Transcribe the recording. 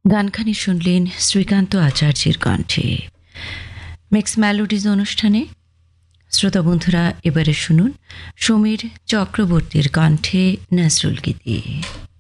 গানখানি শুনলেন শ্রীকান্ত আচার্যের কণ্ঠে। Mix melodies অনুষ্ঠানে শ্রোতা বন্ধুরা এবারে শুনুন সমীর চক্রবর্তীর কণ্ঠে নজরুল গীতি।